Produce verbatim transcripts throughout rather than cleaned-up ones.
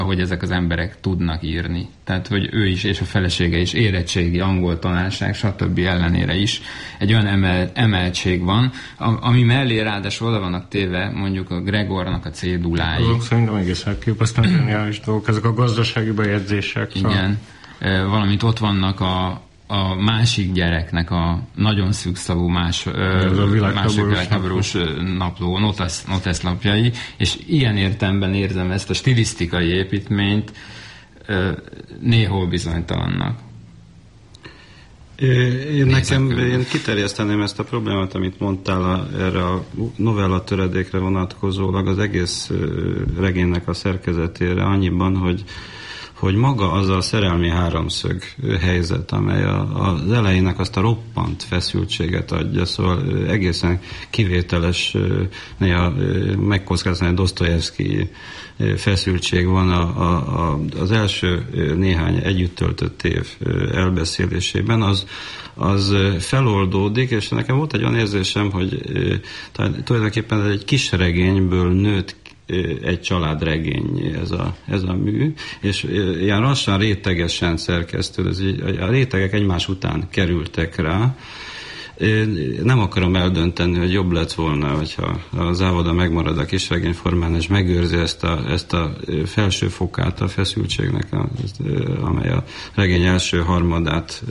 ahogy ezek az emberek tudnak írni. Tehát, hogy ő is és a felesége is érettségi, angol tanárság, stb. Ellenére is egy olyan emel, emeltség van, ami mellé ráadásul oda vannak téve mondjuk a Gregornak a cédulái. Azok szerintem egész elképesztően zseniális dolgok, ezek a gazdasági bejegyzések. Igen, szóval. Valamint ott vannak a a másik gyereknek a nagyon szűkszavú más, másik világháborús napló, notesz, noteszlapjai, és ilyen értelemben érzem ezt a stilisztikai építményt néhol bizonytalannak. Én nekem én kiterjeszteném ezt a problémát, amit mondtál a, erre a novella töredékre vonatkozólag az egész regénynek a szerkezetére annyiban, hogy hogy maga az a szerelmi háromszög helyzet, amely a, az elejének azt a roppant feszültséget adja, szóval egészen kivételes, néha megkockáztatni Dosztojevszky feszültség van a, a, a, az első néhány együtt töltött év elbeszélésében, az, az feloldódik, és nekem volt egy olyan érzésem, hogy tulajdonképpen egy kis regényből nőtt egy családregény ez a, ez a mű, és ilyen lassan rétegesen szerkesztő, a rétegek egymás után kerültek rá. Nem akarom eldönteni, hogy jobb lett volna, hogyha a závoda megmarad a kisregény formán, és megőrzi ezt a, ezt a felső fokát a feszültségnek, amely a regény első harmadát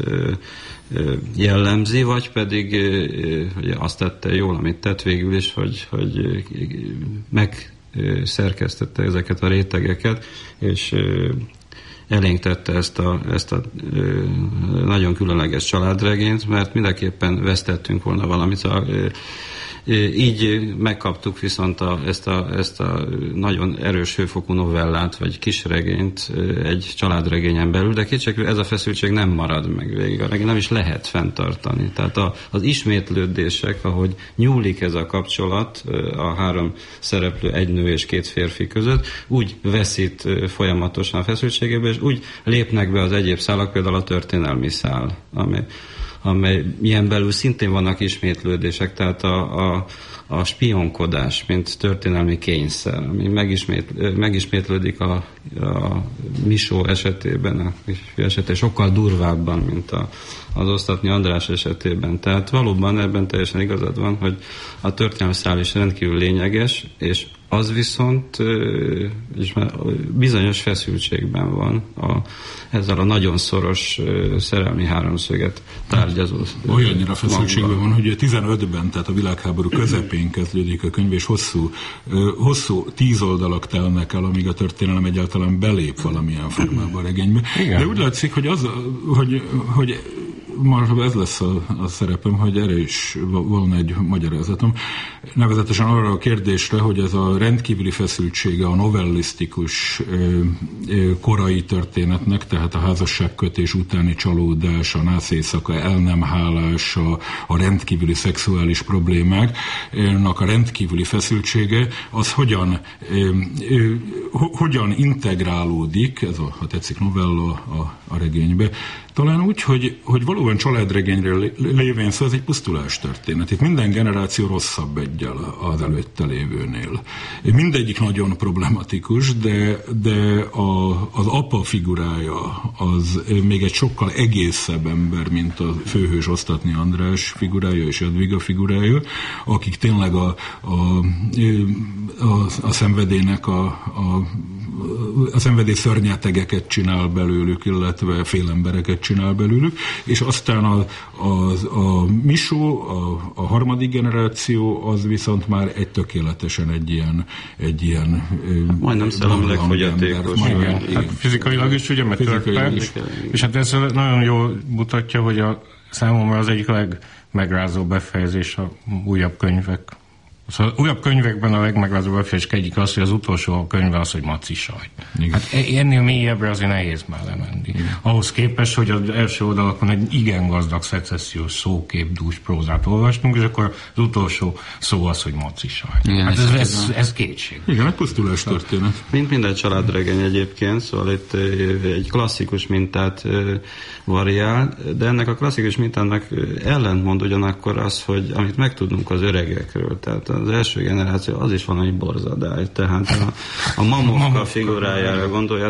jellemzi, vagy pedig hogy azt tette jól, amit tett végül is, hogy, hogy meg szerkesztette ezeket a rétegeket, és elénk tette ezt a, ezt a nagyon különleges családregényt, mert mindenképpen vesztettünk volna valamit. Szóval, így megkaptuk viszont a, ezt, a, ezt a nagyon erős hőfokú novellát, vagy kisregényt egy családregényen belül, de kétségkívül ez a feszültség nem marad meg végig. A regény nem is lehet fenntartani. Tehát a, az ismétlődések, ahogy nyúlik ez a kapcsolat a három szereplő, egy nő és két férfi között, úgy veszít folyamatosan a feszültségébe, és úgy lépnek be az egyéb szálak, például a történelmi szál, amely amely ilyen belül szintén vannak ismétlődések, tehát a, a, a spionkodás, mint történelmi kényszer, ami megismét, megismétlődik a, a Misó esetében, a kisfiú esetében sokkal durvábban, mint a, az Osztatni András esetében. Tehát valóban ebben teljesen igazad van, hogy a történelmi szál is rendkívül lényeges, és az viszont és bizonyos feszültségben van a, ezzel a nagyon szoros szerelmi háromszöget tárgyazó. Olyannyira feszültségben van, hogy tizenötben, tehát a világháború közepén kezdődik a könyv, és hosszú, hosszú tíz oldalak telnek el, amíg a történelem egyáltalán belép valamilyen formában a regénybe. Igen. De úgy látszik, hogy, az, hogy, hogy már ez lesz a, a szerepem, hogy erre is volna egy magyarázatom. Nevezetesen arra a kérdésre, hogy ez a rendkívüli feszültsége a novellisztikus ö, ö, korai történetnek, tehát a házasságkötés utáni csalódás, a nász éjszaka el nem hálás, a, a rendkívüli szexuális problémáknak a rendkívüli feszültsége, az hogyan, ö, ö, hogyan integrálódik, ez a, ha tetszik, novella a, a regénybe. Talán úgy, hogy, hogy valóban családregényről lévén szó, ez egy pusztulás történet. Itt minden generáció rosszabb egyel az előtte lévőnél. Mindegyik nagyon problematikus, de, de a, az apa figurája az még egy sokkal egészebb ember, mint a főhős Osztatni András figurája és Jadwiga figurája, akik tényleg a, a, a, a szenvedélynek a, a a szenvedély szörnyetegeket csinál belőlük, illetve félembereket csinál belőlük, és aztán a, a, a Misó, a, a harmadik generáció, az viszont már egy tökéletesen egy ilyen, egy ilyen majdnem szellemleg fogyatékos. Hát fizikailag is ugye megtörte, és hát ez nagyon jól mutatja, hogy a számomra az egyik legmegrázó befejezés a újabb könyvek. Szóval újabb könyvekben a legmegrázóbb befejezés egyik az, hogy az utolsó könyve az, hogy maci sajt. Hát ennél mélyebbre azért nehéz már lemenni. Igen. Ahhoz képest, hogy az első oldalakon egy igen gazdag szecessziós szókép dús prózát olvastunk, és akkor az utolsó szó az, hogy maci sajt. Igen, hát ez, ez, ez kétség. Igen, egy pusztulás történet. Mint minden családregény egyébként, szóval itt egy klasszikus mintát variál, de ennek a klasszikus mintának ellentmond ugyanakkor az, hogy amit megtudunk az öregekről, tehát az első generáció az is valami borzadály. Tehát a, a Mamokka figurájára gondolja,